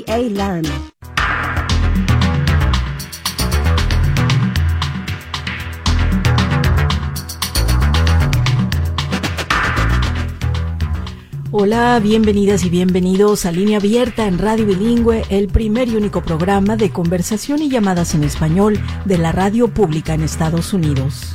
Learn. Hola, bienvenidas y bienvenidos a Línea Abierta en Radio Bilingüe, el primer y único programa de conversación y llamadas en español de la radio pública en Estados Unidos.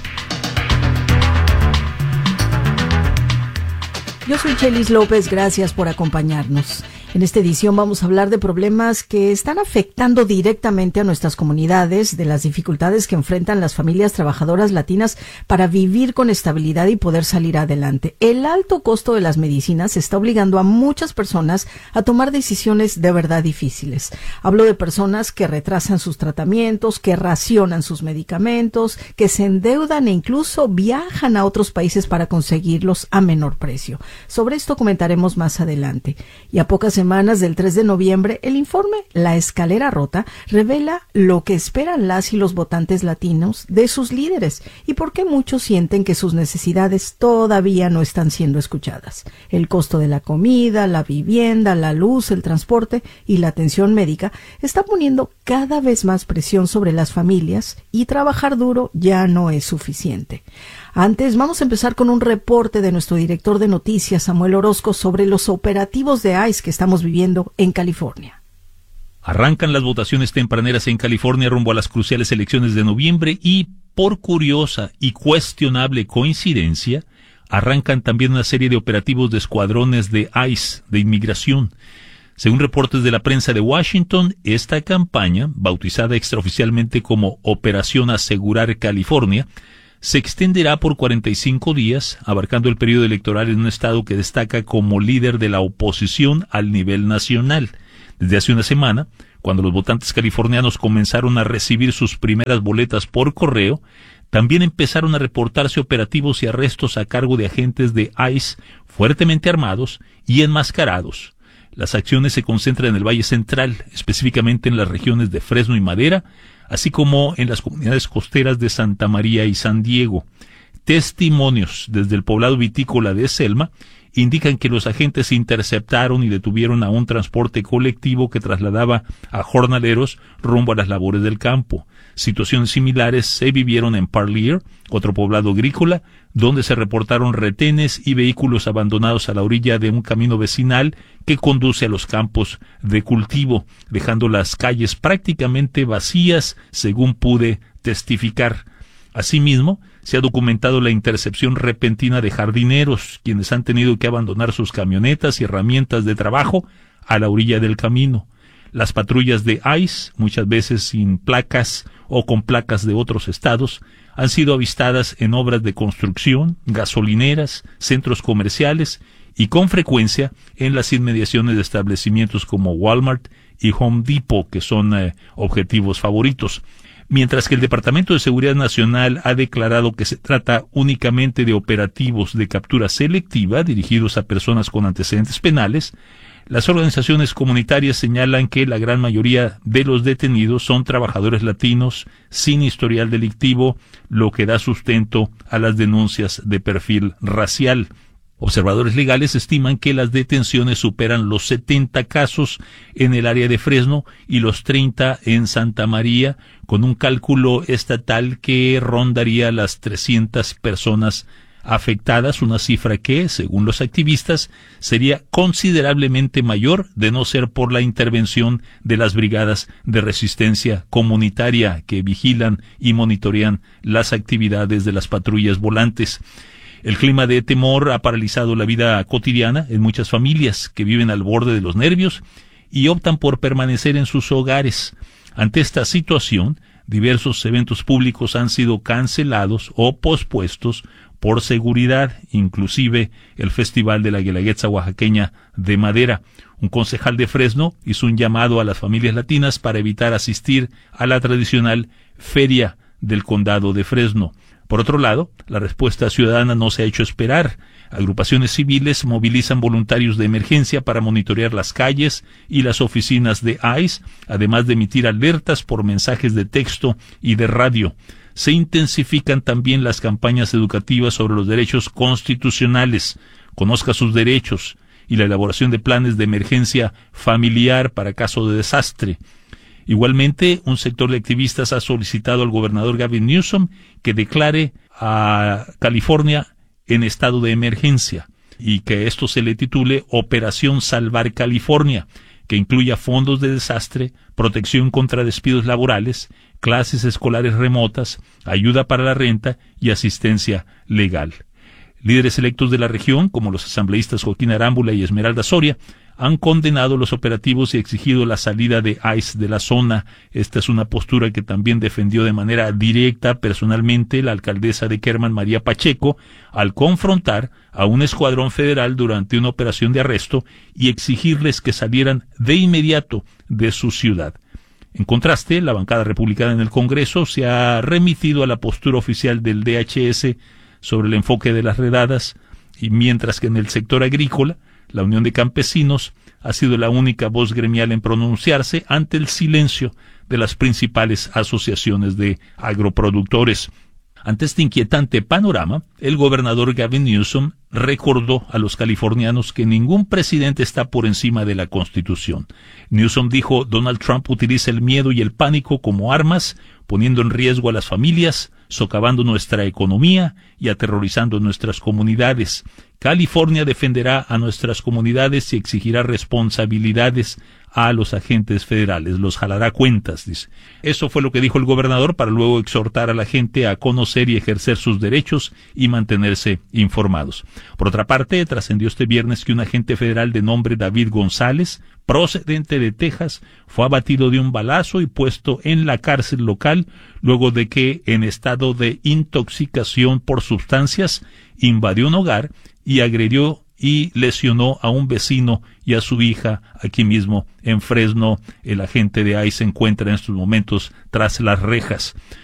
Yo soy Chelis López, gracias por acompañarnos. En esta edición vamos a hablar de problemas que están afectando directamente a nuestras comunidades, de las dificultades que enfrentan las familias trabajadoras latinas para vivir con estabilidad y poder salir adelante. El alto costo de las medicinas está obligando a muchas personas a tomar decisiones de verdad difíciles. Hablo de personas que retrasan sus tratamientos, que racionan sus medicamentos, que se endeudan e incluso viajan a otros países para conseguirlos a menor precio. Sobre esto comentaremos más adelante. Y a pocas semanas del 3 de noviembre, el informe La Escalera Rota revela lo que esperan las y los votantes latinos de sus líderes y por qué muchos sienten que sus necesidades todavía no están siendo escuchadas. El costo de la comida, la vivienda, la luz, el transporte y la atención médica está poniendo cada vez más presión sobre las familias y trabajar duro ya no es suficiente. Antes, vamos a empezar con un reporte de nuestro director de noticias, Samuel Orozco, sobre los operativos de ICE que estamos viviendo en California. Arrancan las votaciones tempraneras en California rumbo a las cruciales elecciones de noviembre y, por curiosa y cuestionable coincidencia, arrancan también una serie de operativos de escuadrones de ICE, de inmigración. Según reportes de la prensa de Washington, esta campaña, bautizada extraoficialmente como Operación Asegurar California, se extenderá por 45 días, abarcando el periodo electoral en un estado que destaca como líder de la oposición al nivel nacional. Desde hace una semana, cuando los votantes californianos comenzaron a recibir sus primeras boletas por correo, también empezaron a reportarse operativos y arrestos a cargo de agentes de ICE fuertemente armados y enmascarados. Las acciones se concentran en el Valle Central, específicamente en las regiones de Fresno y Madera, así como en las comunidades costeras de Santa María y San Diego. Testimonios desde el poblado vitícola de Selma indican que los agentes interceptaron y detuvieron a un transporte colectivo que trasladaba a jornaleros rumbo a las labores del campo. Situaciones similares se vivieron en Parlier, otro poblado agrícola, donde se reportaron retenes y vehículos abandonados a la orilla de un camino vecinal que conduce a los campos de cultivo, dejando las calles prácticamente vacías, según pude testificar. Asimismo, se ha documentado la intercepción repentina de jardineros, quienes han tenido que abandonar sus camionetas y herramientas de trabajo a la orilla del camino. Las patrullas de ICE, muchas veces sin placas o con placas de otros estados, han sido avistadas en obras de construcción, gasolineras, centros comerciales y con frecuencia en las inmediaciones de establecimientos como Walmart y Home Depot, que son objetivos favoritos. Mientras que el Departamento de Seguridad Nacional ha declarado que se trata únicamente de operativos de captura selectiva dirigidos a personas con antecedentes penales, las organizaciones comunitarias señalan que la gran mayoría de los detenidos son trabajadores latinos sin historial delictivo, lo que da sustento a las denuncias de perfil racial. Observadores legales estiman que las detenciones superan los 70 casos en el área de Fresno y los 30 en Santa María, con un cálculo estatal que rondaría las 300 personas afectadas, una cifra que, según los activistas, sería considerablemente mayor de no ser por la intervención de las brigadas de resistencia comunitaria que vigilan y monitorean las actividades de las patrullas volantes. El clima de temor ha paralizado la vida cotidiana en muchas familias que viven al borde de los nervios y optan por permanecer en sus hogares. Ante esta situación, diversos eventos públicos han sido cancelados o pospuestos por seguridad, inclusive el Festival de la Guelaguetza Oaxaqueña de Madera. Un concejal de Fresno hizo un llamado a las familias latinas para evitar asistir a la tradicional Feria del Condado de Fresno. Por otro lado, la respuesta ciudadana no se ha hecho esperar. Agrupaciones civiles movilizan voluntarios de emergencia para monitorear las calles y las oficinas de ICE, además de emitir alertas por mensajes de texto y de radio. Se intensifican también las campañas educativas sobre los derechos constitucionales. Conozca sus derechos. y la elaboración de planes de emergencia familiar para caso de desastre. Igualmente, un sector de activistas ha solicitado al gobernador Gavin Newsom que declare a California en estado de emergencia y que esto se le titule Operación Salvar California, que incluya fondos de desastre, protección contra despidos laborales, clases escolares remotas, ayuda para la renta y asistencia legal. Líderes electos de la región, como los asambleístas Joaquín Arámbula y Esmeralda Soria, han condenado los operativos y exigido la salida de ICE de la zona. Esta es una postura que también defendió de manera directa personalmente la alcaldesa de Kerman, María Pacheco, al confrontar a un escuadrón federal durante una operación de arresto y exigirles que salieran de inmediato de su ciudad. En contraste, la bancada republicana en el Congreso se ha remitido a la postura oficial del DHS sobre el enfoque de las redadas, y mientras que en el sector agrícola, la Unión de Campesinos ha sido la única voz gremial en pronunciarse ante el silencio de las principales asociaciones de agroproductores. Ante este inquietante panorama, el gobernador Gavin Newsom recordó a los californianos que ningún presidente está por encima de la Constitución. Newsom dijo: Donald Trump utiliza el miedo y el pánico como armas, poniendo en riesgo a las familias, socavando nuestra economía y aterrorizando nuestras comunidades. California defenderá a nuestras comunidades y exigirá responsabilidades a los agentes federales, los jalará cuentas, dice. Eso fue lo que dijo el gobernador para luego exhortar a la gente a conocer y ejercer sus derechos y mantenerse informados. Por otra parte, trascendió este viernes que un agente federal de nombre David González, procedente de Texas, fue abatido de un balazo y puesto en la cárcel local luego de que, en estado de intoxicación por sustancias, invadió un hogar y agredió y lesionó a un vecino y a su hija aquí mismo en Fresno. El agente de ICE se encuentra en estos momentos tras las rejas.